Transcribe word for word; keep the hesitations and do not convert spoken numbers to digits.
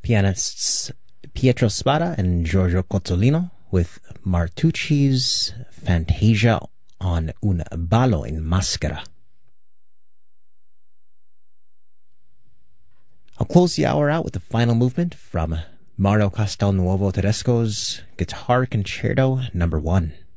pianists Pietro Spada and Giorgio Cozzolino with Martucci's Fantasia on un ballo in maschera. I'll close the hour out with the final movement from Mario Castelnuovo Tedesco's Guitar Concerto Number One.